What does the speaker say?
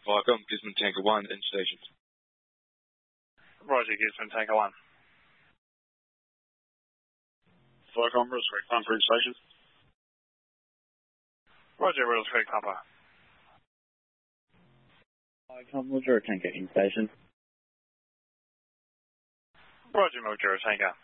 Viacom, Gisborne Tanker 1, in station. Roger, Gisborne Tanker 1. Viacom, Riddles Creek Pumper, in station. Roger, Riddles Creek Pumper. Viacom, Mildura Tanker, in station. Roger, Mildura Tanker.